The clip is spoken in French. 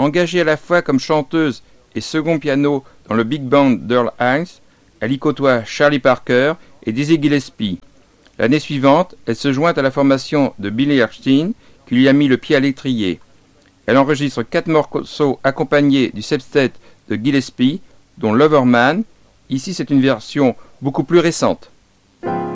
Engagée à la fois comme chanteuse et second piano dans le big band d'Earl Hines, elle y côtoie Charlie Parker et Dizzy Gillespie. L'année suivante, elle se joint à la formation de Billy Eckstine, qui lui a mis le pied à l'étrier. Elle enregistre 4 morceaux accompagnés du sextet de Gillespie, dont Loverman. Ici, c'est une version beaucoup plus récente.